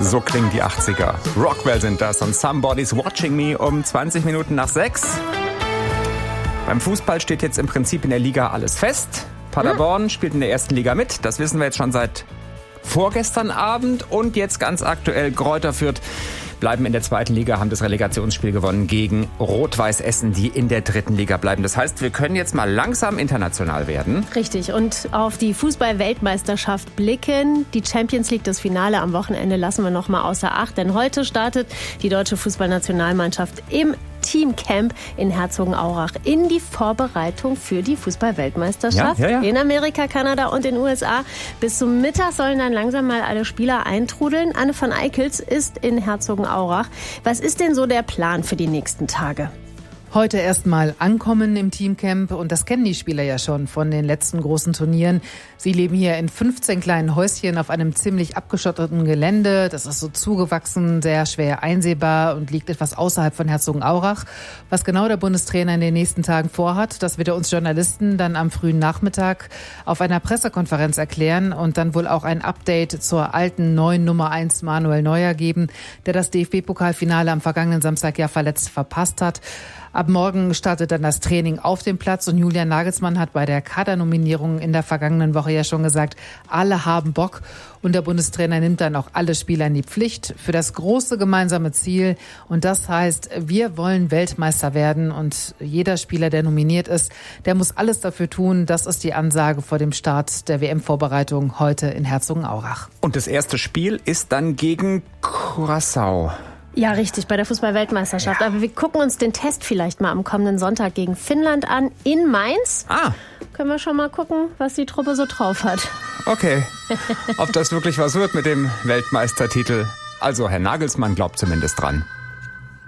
So klingen die 80er. Rockwell sind das und Somebody's Watching Me um 20 Minuten nach 6. Beim Fußball steht jetzt im Prinzip in der Liga alles fest. Paderborn spielt in der ersten Liga mit. Das wissen wir jetzt schon seit vorgestern Abend. Und jetzt ganz aktuell Greuther Fürth bleiben in der zweiten Liga, haben das Relegationsspiel gewonnen gegen Rot-Weiß Essen, die in der dritten Liga bleiben. Das heißt, wir können jetzt mal langsam international werden. Richtig, und auf die Fußball-Weltmeisterschaft blicken. Die Champions League, das Finale am Wochenende, lassen wir noch mal außer Acht. Denn heute startet die deutsche Fußballnationalmannschaft im Teamcamp in Herzogenaurach in die Vorbereitung für die Fußball-Weltmeisterschaft in Amerika, Kanada und den USA. Bis zum Mittag sollen dann langsam mal alle Spieler eintrudeln. Anne van Eickels ist in Herzogenaurach. Was ist denn so der Plan für die nächsten Tage? Heute erstmal ankommen im Teamcamp und das kennen die Spieler ja schon von den letzten großen Turnieren. Sie leben hier in 15 kleinen Häuschen auf einem ziemlich abgeschotteten Gelände. Das ist so zugewachsen, sehr schwer einsehbar und liegt etwas außerhalb von Herzogenaurach. Was genau der Bundestrainer in den nächsten Tagen vorhat, das wird er uns Journalisten dann am frühen Nachmittag auf einer Pressekonferenz erklären und dann wohl auch ein Update zur alten neuen Nummer 1 Manuel Neuer geben, der das DFB-Pokalfinale am vergangenen Samstag ja verletzt verpasst hat. Ab morgen startet dann das Training auf dem Platz und Julian Nagelsmann hat bei der Kadernominierung in der vergangenen Woche ja schon gesagt, alle haben Bock und der Bundestrainer nimmt dann auch alle Spieler in die Pflicht für das große gemeinsame Ziel und das heißt, wir wollen Weltmeister werden und jeder Spieler, der nominiert ist, der muss alles dafür tun. Das ist die Ansage vor dem Start der WM-Vorbereitung heute in Herzogenaurach. Und das erste Spiel ist dann gegen Curaçao. Ja, richtig, bei der Fußball-Weltmeisterschaft. Ja. Aber wir gucken uns den Test vielleicht mal am kommenden Sonntag gegen Finnland an, in Mainz. Können wir schon mal gucken, was die Truppe so drauf hat. Okay, ob das wirklich was wird mit dem Weltmeistertitel. Also Herr Nagelsmann glaubt zumindest dran.